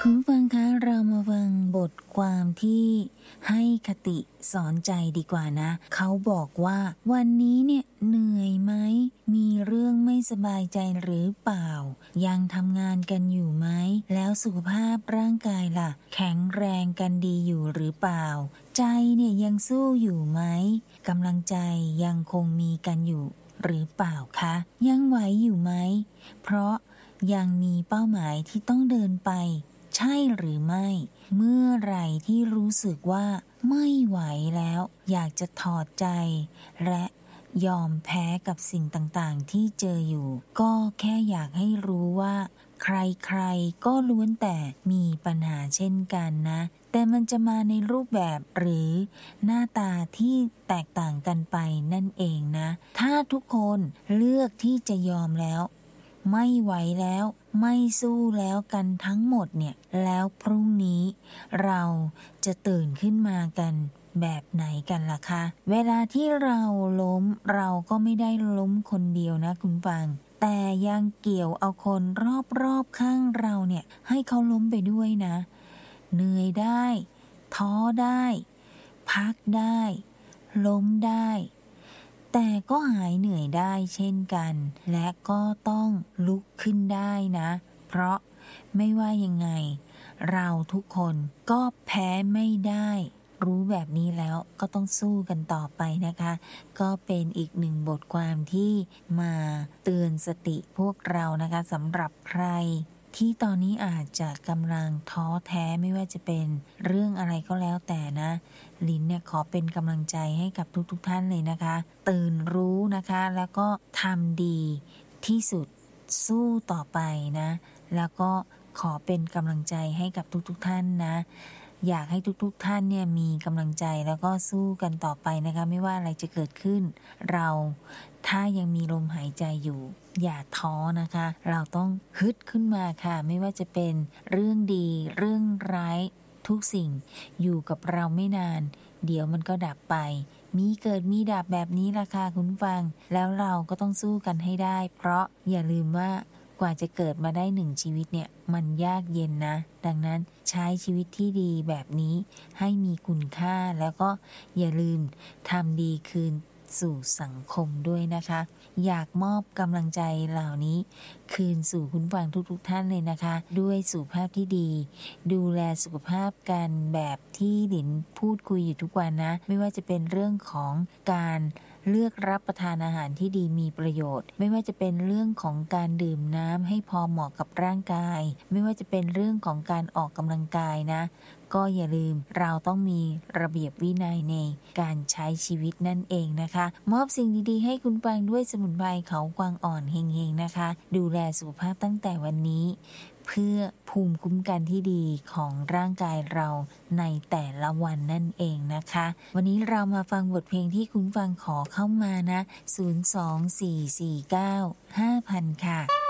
คุณฟังคะเรามาฟังบทความที่ให้คติสอนใจดีกว่านะเขาบอกว่าวันนี้เนี่ยเหนื่อยไหมมีเรื่องไม่สบายใจหรือเปล่ายังทำงานกันอยู่ไหมแล้วสุขภาพร่างกายล่ะแข็งแรงกันดีอยู่หรือเปล่าใจเนี่ยยังสู้อยู่ไหมกำลังใจยังคงมีกันอยู่หรือเปล่าคะยังไหวอยู่ไหมเพราะยังมีเป้าหมายที่ต้องเดินไปใช่หรือไม่เมื่อไหร่ที่รู้สึกว่าไม่ไหวแล้วอยากจะถอดใจและยอมแพ้กับสิ่งต่างๆที่เจออยู่ก็แค่อยากให้รู้ว่าใครๆก็ล้วนแต่มีปัญหาเช่นกันนะแต่มันจะมาในรูปแบบหรือหน้าตาที่แตกต่างกันไปนั่นเองนะถ้าทุกคนเลือกที่จะยอมแล้วไม่ไหวแล้วไม่สู้แล้วกันทั้งหมดเนี่ยแล้วพรุ่งนี้เราจะตื่นขึ้นมากันแบบไหนกันล่ะคะเวลาที่เราล้มเราก็ไม่ได้ล้มคนเดียวนะคุณฟังแต่ยังเกี่ยวเอาคนรอบๆข้างเราเนี่ยให้เขาล้มไปด้วยนะเหนื่อยได้ท้อได้พักได้ล้มได้แต่ก็หายเหนื่อยได้เช่นกันและก็ต้องลุกขึ้นได้นะเพราะไม่ว่ายังไงเราทุกคนก็แพ้ไม่ได้รู้แบบนี้แล้วก็ต้องสู้กันต่อไปนะคะก็เป็นอีกหนึ่งบทความที่มาเตือนสติพวกเรานะคะสำหรับใครที่ตอนนี้อาจจะกำลังท้อแท้ไม่ว่าจะเป็นเรื่องอะไรก็แล้วแต่นะลินเนี่ยขอเป็นกำลังใจให้กับทุกท่านเลยนะคะตื่นรู้นะคะแล้วก็ทำดีที่สุดสู้ต่อไปนะแล้วก็ขอเป็นกำลังใจให้กับทุกท่านนะอยากให้ทุกท่านเนี่ยมีกำลังใจแล้วก็สู้กันต่อไปนะคะไม่ว่าอะไรจะเกิดขึ้นเราถ้ายังมีลมหายใจอยู่อย่าท้อนะคะเราต้องฮึดขึ้นมาค่ะไม่ว่าจะเป็นเรื่องดีเรื่องร้ายทุกสิ่งอยู่กับเราไม่นานเดี๋ยวมันก็ดับไปมีเกิดมีดับแบบนี้ล่ะค่ะคุณฟังแล้วเราก็ต้องสู้กันให้ได้เพราะอย่าลืมว่ากว่าจะเกิดมาได้1ชีวิตเนี่ยมันยากเย็นนะดังนั้นใช้ชีวิตที่ดีแบบนี้ให้มีคุณค่าแล้วก็อย่าลืมทำดีคืนสู่สังคมด้วยนะคะอยากมอบกำลังใจเหล่านี้คืนสู่คุณฟังทุกท่านเลยนะคะด้วยสุขภาพที่ดีดูแลสุขภาพกันแบบที่หลินพูดคุยอยู่ทุกวันนะไม่ว่าจะเป็นเรื่องของการเลือกรับประทานอาหารที่ดีมีประโยชน์ไม่ว่าจะเป็นเรื่องของการดื่มน้ำให้พอเหมาะกับร่างกายไม่ว่าจะเป็นเรื่องของการออกกำลังกายนะก็อย่าลืมเราต้องมีระเบียบวินัยในการใช้ชีวิตนั่นเองนะคะมอบสิ่งดีๆให้คุณฟังด้วยสมุนไพรเขากวางอ่อนเฮงๆนะคะดูแลสุขภาพตั้งแต่วันนี้เพื่อภูมิคุ้มกันที่ดีของร่างกายเราในแต่ละวันนั่นเองนะคะวันนี้เรามาฟังบทเพลงที่คุณฟังขอเข้ามานะ024495000ค่ะ